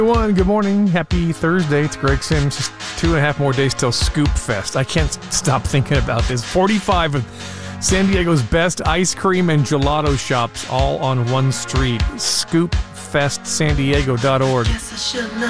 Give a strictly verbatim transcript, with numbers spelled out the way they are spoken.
Everyone, good morning. Happy Thursday. It's Greg Sims. Just two and a half more days till Scoop Fest. I can't stop thinking about this. forty-five of San Diego's best ice cream and gelato shops all on one street. scoop fest san diego dot org.